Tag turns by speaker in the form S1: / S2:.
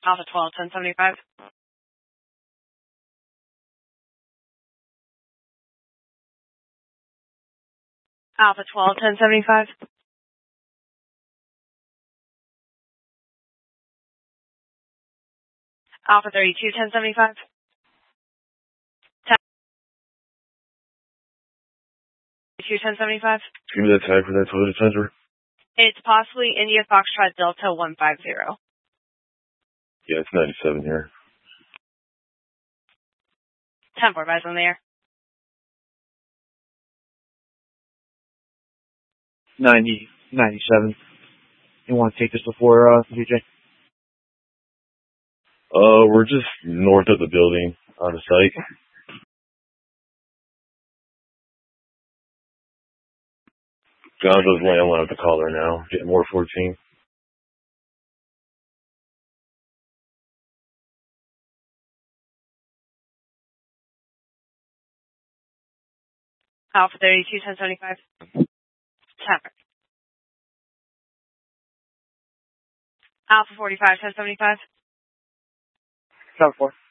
S1: Alpha 12, 1075. Alpha 12, 1075. Alpha 32, 1075. 1075.
S2: Give me that tag for that Toyota Tundra.
S1: It's possibly India Foxtrot Delta 150.
S2: Yeah, it's 97 here.
S1: 10-4, guys on the air.
S3: 97. You want to take this before, DJ?
S2: We're just north of the building, out of sight. Gonzo's landline with the caller now, getting more 14.
S1: Alpha 32, 1075. 10. Alpha 45, 1075.
S3: 7-4.